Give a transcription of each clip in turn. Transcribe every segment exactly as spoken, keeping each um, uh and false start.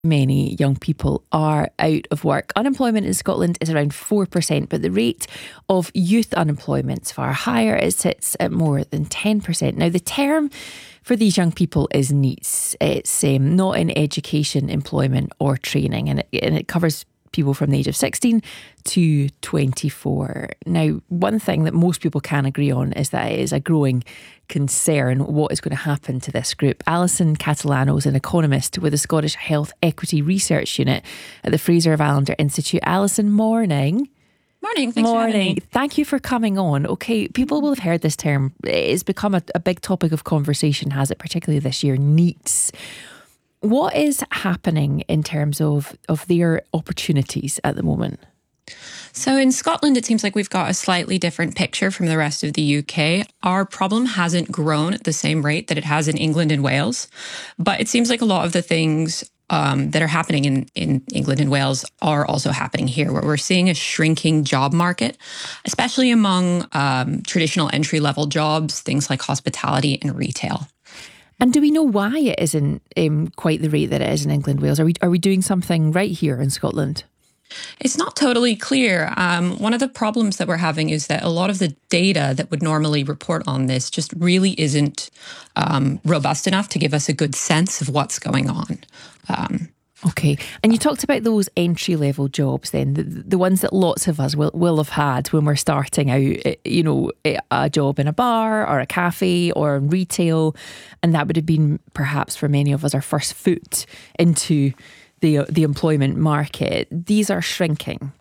Many young people are out of work. Unemployment in Scotland is around four percent, but the rate of youth unemployment is far higher. It sits at more than ten percent. Now, the term for these young people is NEETs. It's um, not in education, employment or training, and it, and it covers people from the age of sixteen to twenty-four. Now, one thing that most people can agree on is that it is a growing concern what is going to happen to this group. Alison Catalano is an economist with the Scottish Health Equity Research Unit at the Fraser of Allender Institute. Alison, morning. Morning. Thanks Morning. for having me. Thank you for coming on. Okay, people will have heard this term. It's become a, a big topic of conversation, has it, particularly this year, NEETs. What is happening in terms of, of their opportunities at the moment? So in Scotland, it seems like we've got a slightly different picture from the rest of the U K. Our problem hasn't grown at the same rate that it has in England and Wales. But it seems like a lot of the things um, that are happening in, in England and Wales are also happening here, where we're seeing a shrinking job market, especially among um, traditional entry-level jobs, things like hospitality and retail. And do we know why it isn't um, quite the rate that it is in England, Wales? Are we are we doing something right here in Scotland? It's not totally clear. Um, one of the problems that we're having is that a lot of the data that would normally report on this just really isn't um, robust enough to give us a good sense of what's going on. Um, Okay. And you talked about those entry-level jobs then, the, the ones that lots of us will, will have had when we're starting out, you know, a job in a bar or a cafe or in retail. And that would have been perhaps for many of us our first foot into the the employment market. These are shrinking.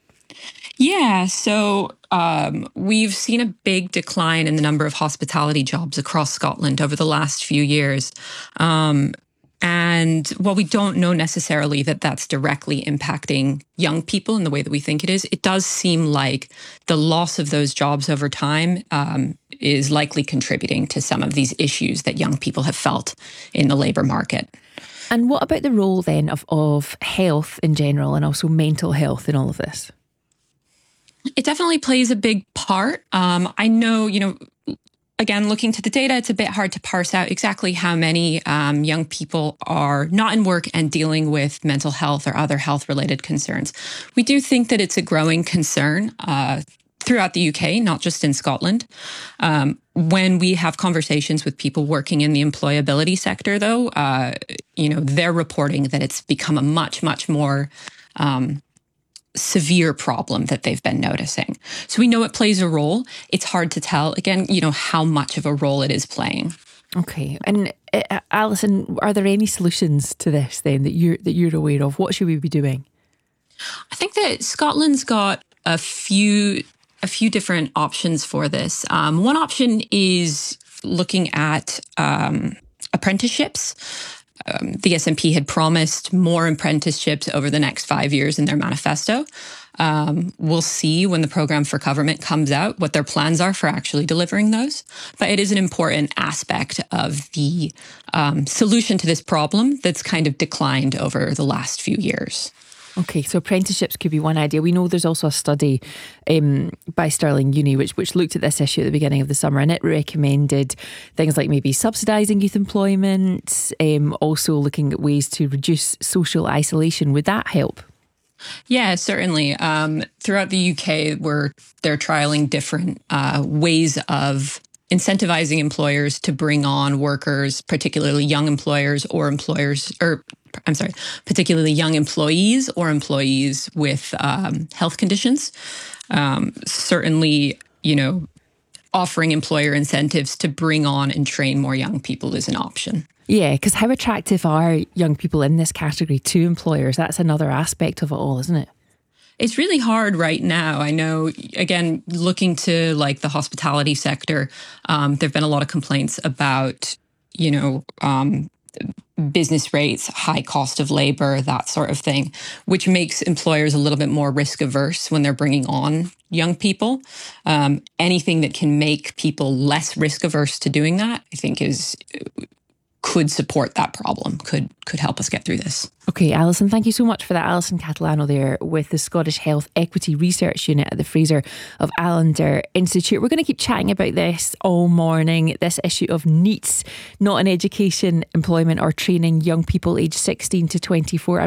Yeah, so um, we've seen a big decline in the number of hospitality jobs across Scotland over the last few years. Um, And while we don't know necessarily that that's directly impacting young people in the way that we think it is, it does seem like the loss of those jobs over time um, is likely contributing to some of these issues that young people have felt in the labour market. And what about the role then of, of health in general and also mental health in all of this? It definitely plays a big part. Um, I know, you know, Again, looking to the data, it's a bit hard to parse out exactly how many um, young people are not in work and dealing with mental health or other health-related concerns. We do think that it's a growing concern uh, throughout the U K, not just in Scotland. Um, when we have conversations with people working in the employability sector, though, uh, you know, they're reporting that it's become a much, much more um, severe problem that they've been noticing. So we know it plays a role. It's hard to tell, again, you know, how much of a role it is playing. Okay. And uh, Alison, are there any solutions to this then that you're, that you're aware of? What should we be doing? I think that Scotland's got a few, a few different options for this. Um, one option is looking at um, apprenticeships. Um, the S N P had promised more apprenticeships over the next five years in their manifesto. Um, we'll see when the programme for government comes out what their plans are for actually delivering those. But it is an important aspect of the um, solution to this problem that's kind of declined over the last few years. Okay, so apprenticeships could be one idea. We know there's also a study um, by Stirling Uni which which looked at this issue at the beginning of the summer, and it recommended things like maybe subsidising youth employment, um, also looking at ways to reduce social isolation. Would that help? Yeah, certainly. Um, throughout the U K, we're, they're trialling different uh, ways of incentivizing employers to bring on workers, particularly young employers or employers, or I'm sorry, particularly young employees or employees with um, health conditions. Um, certainly, you know, offering employer incentives to bring on and train more young people is an option. Yeah, because how attractive are young people in this category to employers? That's another aspect of it all, isn't it? It's really hard right now. I know, again, looking to like the hospitality sector, um, there have been a lot of complaints about, you know, um, business rates, high cost of labor, that sort of thing, which makes employers a little bit more risk averse when they're bringing on young people. Um, anything that can make people less risk averse to doing that, I think, is could support that problem, could could help us get through this. Okay, Alison, thank you so much for that. Alison Catalano there with the Scottish Health Equity Research Unit at the Fraser of Allender Institute. We're going to keep chatting about this all morning, this issue of NEETs, not in education, employment or training young people aged sixteen to twenty-four.